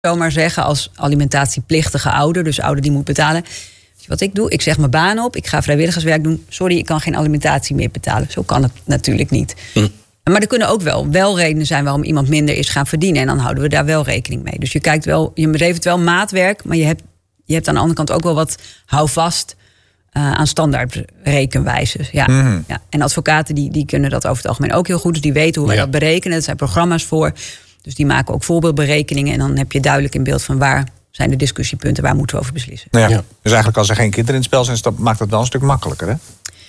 zomaar zeggen als alimentatieplichtige ouder, dus ouder die moet betalen. Wat ik doe, ik zeg mijn baan op, ik ga vrijwilligerswerk doen. Sorry, ik kan geen alimentatie meer betalen. Zo kan het natuurlijk niet. Maar er kunnen ook wel redenen zijn waarom iemand minder is gaan verdienen. En dan houden we daar wel rekening mee. Dus je kijkt wel, je levert wel maatwerk, maar je hebt aan de andere kant ook wel wat houvast aan standaard rekenwijzes. Ja. En advocaten die kunnen dat over het algemeen ook heel goed. Dus die weten hoe wij dat berekenen. Er zijn programma's voor. Dus die maken ook voorbeeldberekeningen. En dan heb je duidelijk in beeld van waar zijn de discussiepunten, waar moeten we over beslissen. Dus eigenlijk als er geen kinderen in het spel zijn, maakt het wel een stuk makkelijker, hè?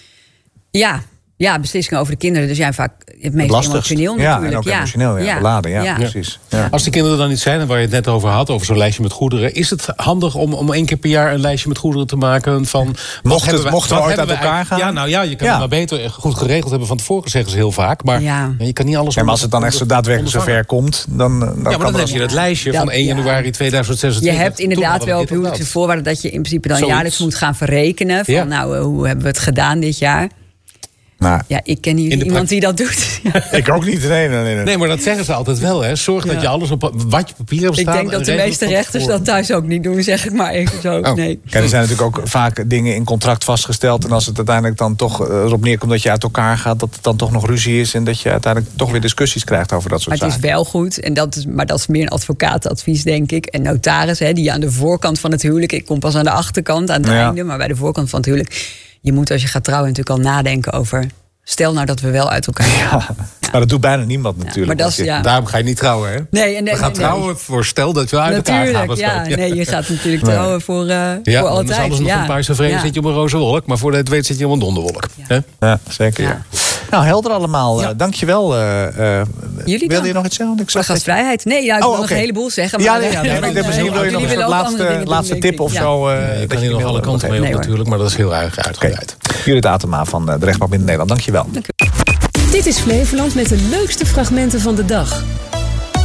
Ja, beslissingen over de kinderen. Dus zijn vaak het meest emotioneel natuurlijk. En ook emotioneel, beladen. Precies. Ja. Als die kinderen dan niet zijn, en waar je het net over had, over zo'n lijstje met goederen, is het handig om 1 keer per jaar een lijstje met goederen te maken van mochten we ooit uit elkaar gaan? Je kan het maar beter goed geregeld hebben van tevoren, zeggen ze heel vaak. Maar je kan niet alles. Maar als het dan echt zo daadwerkelijk zover komt, dan dan heb je het lijstje van 1 januari 2026. Je hebt inderdaad wel op huwelijkse voorwaarden dat je in principe dan jaarlijks moet gaan verrekenen. Van hoe hebben we het gedaan dit jaar? Ik ken hier iemand die dat doet. Ik ook niet. Nee, maar dat zeggen ze altijd wel. Hè. Zorg dat je alles op wat je papier hebt staan. Ik denk dat de meeste rechters dat thuis ook niet doen, zeg ik maar even zo. Nee. Ja, er zijn natuurlijk ook vaak dingen in contract vastgesteld. En als het uiteindelijk dan toch erop neerkomt dat je uit elkaar gaat, dat het dan toch nog ruzie is en dat je uiteindelijk toch weer discussies krijgt over dat soort zaken. Maar het is wel goed. Maar dat is meer een advocatenadvies, denk ik. En notaris, die aan de voorkant van het huwelijk. Ik kom pas aan de achterkant, aan het einde. Maar bij de voorkant van het huwelijk. Je moet als je gaat trouwen natuurlijk al nadenken over, stel nou dat we wel uit elkaar gaan. Maar dat doet bijna niemand natuurlijk. Maar daarom ga je niet trouwen, hè? Nee, we gaan trouwen voor stel dat we uit elkaar gaan. Je gaat natuurlijk trouwen voor altijd. Dan is alles nog een paar vrede, zit je op een roze wolk. Maar voordat je het weet zit je op een donderwolk. Ja, zeker. Ja. Nou, helder allemaal. Dankjewel. Jullie wilde je nog iets zeggen? Voor gastvrijheid? Nee, ik wil nog een heleboel zeggen. Maar misschien wil je nog een laatste tip of zo. Je kan hier nog alle kanten mee op natuurlijk, maar dat is heel erg uitgebreid. Judith Atema van de Rechtbank Binnen Nederland. Dankjewel. Dit is Flevoland met de leukste fragmenten van de dag.